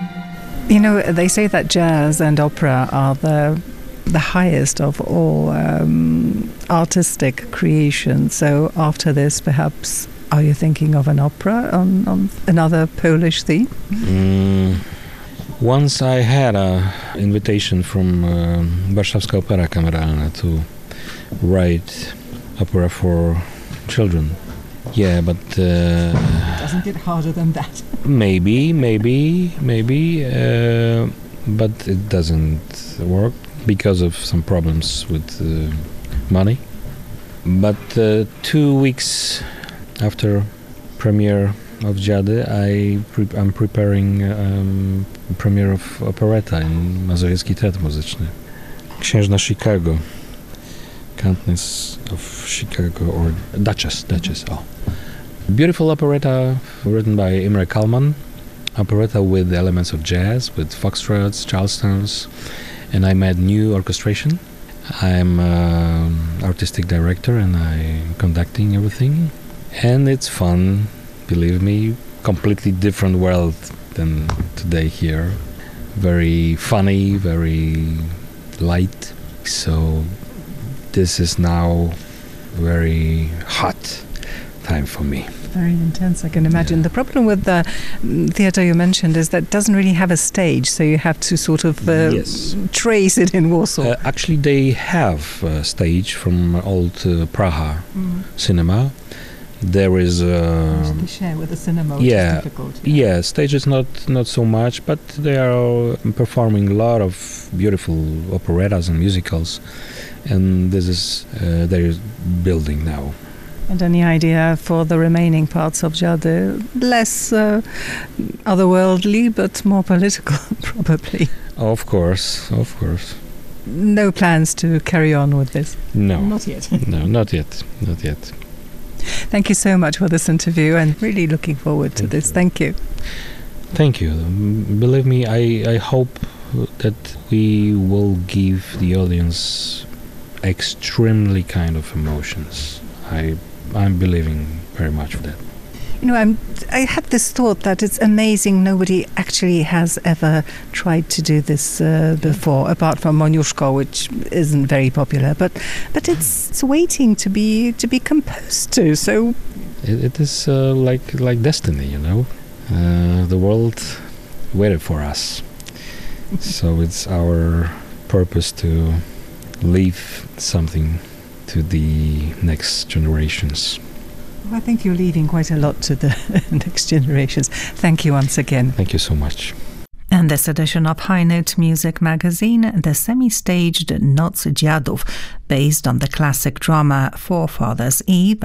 You know, they say that jazz and opera are the highest of all artistic creations. So after this, perhaps, are you thinking of an opera on another Polish theme? Once I had an invitation from Warszawska Opera Kameralna to write opera for children. Yeah, but... Doesn't get harder than that. maybe, but it doesn't work because of some problems with money. But 2 weeks after premiere of Dziady, I'm preparing premiere of operetta in Mazowiecki Teatr Muzyczny. Księżna Chicago, Countess of Chicago, or Duchess. Oh. Beautiful operetta written by Imre Kalman. Operetta with elements of jazz, with foxtrots, charlestons, and I made new orchestration. I'm artistic director and I'm conducting everything, and it's fun. Believe me, completely different world than today here. Very funny, very light. So this is now very hot time for me. Very intense, I can imagine. Yeah. The problem with the theatre you mentioned is that it doesn't really have a stage, so you have to sort of trace it in Warsaw. Actually, they have a stage from old Praha cinema. There is they share with the cinema, which is difficult. Yeah, stage is not so much, but they are performing a lot of beautiful operettas and musicals, and this is they're building now. And any idea for the remaining parts of Dziady? Less otherworldly, but more political, probably. Of course. No plans to carry on with this? No. Not yet? No, not yet. Thank you so much for this interview, and really looking forward to this. Thank you. Thank you. Believe me, I hope that we will give the audience extremely kind of emotions. I'm believing very much for that. You know, I had this thought that it's amazing nobody actually has ever tried to do this before, apart from Moniuszko, which isn't very popular. But it's waiting to be composed to. So it is like destiny, you know. The world waited for us, so it's our purpose to leave something to the next generations. I think you're leaving quite a lot to the next generations. Thank you once again. Thank you so much. And this edition of High Note Music Magazine, the semi-staged Noc Dziadów, based on the classic drama Forefathers Eve